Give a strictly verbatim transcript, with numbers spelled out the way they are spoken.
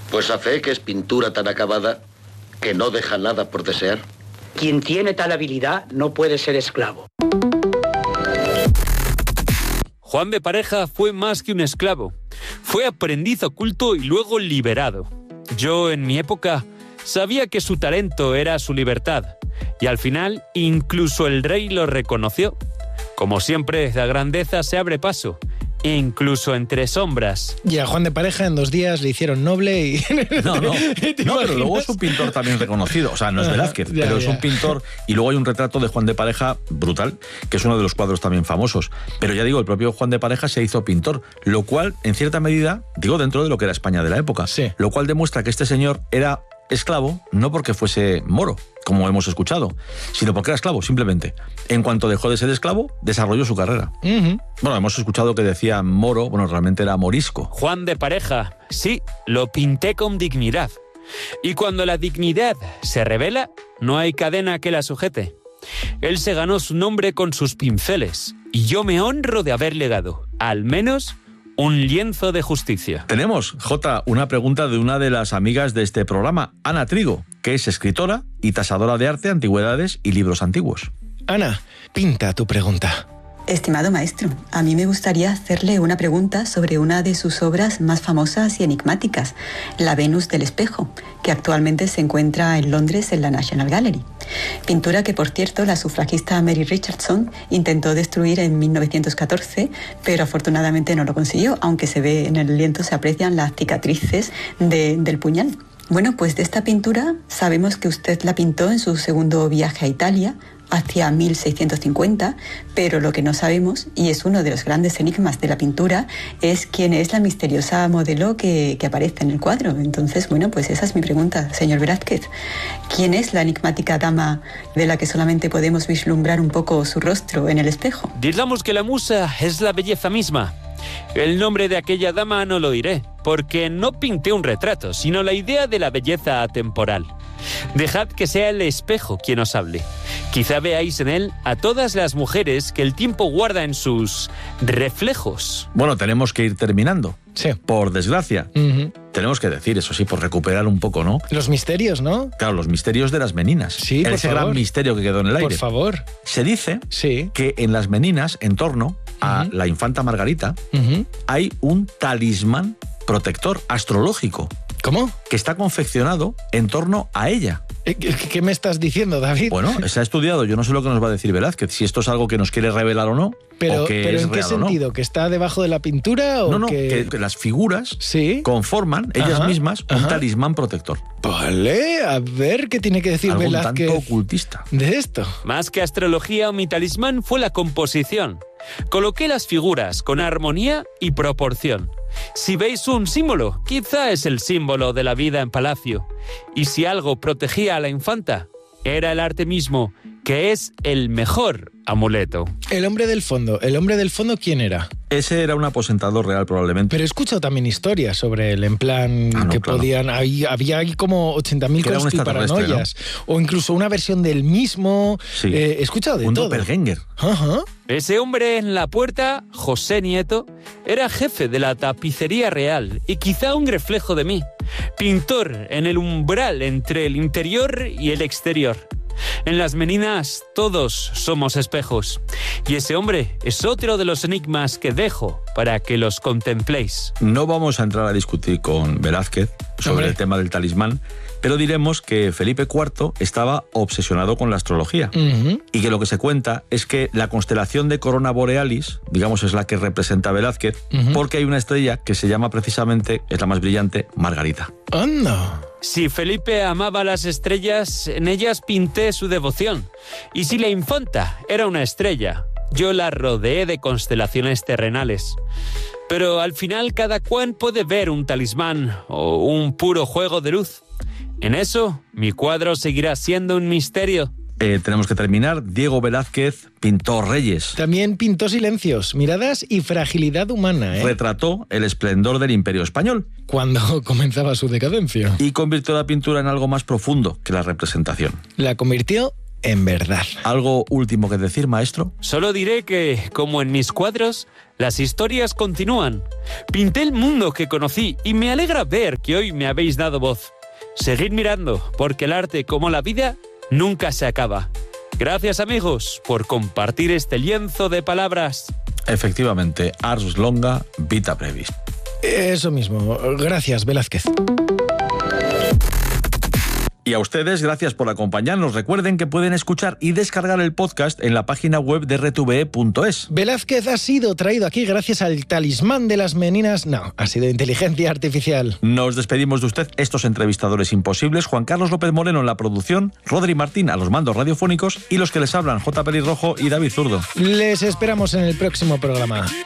Pues a fe que es pintura tan acabada que no deja nada por desear. Quien tiene tal habilidad no puede ser esclavo. Juan de Pareja fue más que un esclavo. Fue aprendiz oculto y luego liberado. Yo, en mi época, sabía que su talento era su libertad. Y al final, incluso el rey lo reconoció. Como siempre, la grandeza se abre paso, incluso entre sombras. Y a Juan de Pareja en dos días le hicieron noble y... No, no, no, pero luego es un pintor también reconocido. O sea, no es Velázquez, ya, pero ya. es un pintor. Y luego hay un retrato de Juan de Pareja brutal, que es uno de los cuadros también famosos. Pero ya digo, el propio Juan de Pareja se hizo pintor, lo cual, en cierta medida, digo, dentro de lo que era España de la época, sí. Lo cual demuestra que este señor era esclavo, no porque fuese moro, como hemos escuchado, sino porque era esclavo, simplemente. En cuanto dejó de ser esclavo, desarrolló su carrera. Uh-huh. Bueno, hemos escuchado que decía moro, bueno, realmente era morisco. Juan de Pareja, sí, lo pinté con dignidad. Y cuando la dignidad se revela, no hay cadena que la sujete. Él se ganó su nombre con sus pinceles, y yo me honro de haber legado, al menos, un lienzo de justicia. Tenemos, Jota, una pregunta de una de las amigas de este programa, Ana Trigo, que es escritora y tasadora de arte, antigüedades y libros antiguos. Ana, pinta tu pregunta. Estimado maestro, a mí me gustaría hacerle una pregunta sobre una de sus obras más famosas y enigmáticas, La Venus del Espejo, que actualmente se encuentra en Londres en la National Gallery. Pintura que, por cierto, la sufragista Mary Richardson intentó destruir en mil novecientos catorce, pero afortunadamente no lo consiguió, aunque se ve en el lienzo, se aprecian las cicatrices de, del puñal. Bueno, pues de esta pintura sabemos que usted la pintó en su segundo viaje a Italia, hacia mil seiscientos cincuenta, pero lo que no sabemos, y es uno de los grandes enigmas de la pintura, es quién es la misteriosa modelo que, que aparece en el cuadro. Entonces, bueno, pues esa es mi pregunta, señor Velázquez. ¿Quién es la enigmática dama de la que solamente podemos vislumbrar un poco su rostro en el espejo? Digamos que la musa es la belleza misma. El nombre de aquella dama no lo diré, porque no pinté un retrato, sino la idea de la belleza atemporal. Dejad que sea el espejo quien os hable. Quizá veáis en él a todas las mujeres que el tiempo guarda en sus reflejos. Bueno, tenemos que ir terminando. Sí. Por desgracia. Uh-huh. Tenemos que decir, eso sí, por recuperar un poco, ¿no? Los misterios, ¿no? Claro, los misterios de las meninas. Sí, por Ese favor. gran misterio que quedó en el aire. Por favor. Se dice sí. que en las meninas, en torno a uh-huh. la infanta Margarita, uh-huh. hay un talismán protector astrológico. ¿Cómo? Que está confeccionado en torno a ella. ¿Qué me estás diciendo, David? Bueno, se ha estudiado, yo no sé lo que nos va a decir Velázquez, si esto es algo que nos quiere revelar o no. Pero, o que pero es ¿en qué real sentido? No. ¿Que está debajo de la pintura o no, no, que... que, que las figuras ¿Sí? conforman ellas ajá, mismas un ajá. talismán protector. Vale, a ver qué tiene que decir Algo Velázquez un tanto ocultista. de esto. Más que astrología, mi talismán fue la composición. Coloqué las figuras con armonía y proporción. Si veis un símbolo, quizá es el símbolo de la vida en palacio. Y si algo protegía a la infanta, era el arte mismo, que es el mejor amuleto. El hombre del fondo. ¿El hombre del fondo quién era? Ese era un aposentado real probablemente. Pero he escuchado también historias sobre él, en plan ah, no, que claro. podían... Había, había ahí como ochenta mil conspiranoias. ¿No? O incluso una versión del mismo. Sí. Eh, he escuchado de un todo. Un doppelganger. Ajá. Ese hombre en la puerta, José Nieto, era jefe de la tapicería real y quizá un reflejo de mí. Pintor en el umbral entre el interior y el exterior. En las meninas todos somos espejos. Y ese hombre es otro de los enigmas que dejo para que los contempléis. No vamos a entrar a discutir con Velázquez sobre Hombre. el tema del talismán, pero diremos que Felipe cuarto estaba obsesionado con la astrología. Uh-huh. Y que lo que se cuenta es que la constelación de Corona Borealis, digamos, es la que representa a Velázquez, uh-huh. porque hay una estrella que se llama precisamente, es la más brillante, Margarita. ¡Anda! Si Felipe amaba las estrellas, en ellas pinté su devoción. Y si la infanta era una estrella, yo la rodeé de constelaciones terrenales. Pero al final cada cual puede ver un talismán o un puro juego de luz. En eso, mi cuadro seguirá siendo un misterio. Eh, tenemos que terminar. Diego Velázquez pintó reyes. También pintó silencios, miradas y fragilidad humana, ¿eh? Retrató el esplendor del Imperio Español. Cuando comenzaba su decadencia. Y convirtió la pintura en algo más profundo que la representación. La convirtió en verdad. ¿Algo último que decir, maestro? Solo diré que, como en mis cuadros, las historias continúan. Pinté el mundo que conocí y me alegra ver que hoy me habéis dado voz. Seguid mirando, porque el arte, como la vida, nunca se acaba. Gracias, amigos, por compartir este lienzo de palabras. Efectivamente, ars longa, vita brevis. Eso mismo. Gracias, Velázquez. Y a ustedes, gracias por acompañarnos. Recuerden que pueden escuchar y descargar el podcast en la página web de r t v e punto es. Velázquez ha sido traído aquí gracias al talismán de las meninas. No, ha sido inteligencia artificial. Nos despedimos de usted, estos entrevistadores imposibles. Juan Carlos López Moreno en la producción, Rodri Martín a los mandos radiofónicos y los que les hablan, J. Pelirrojo y David Zurdo. Les esperamos en el próximo programa.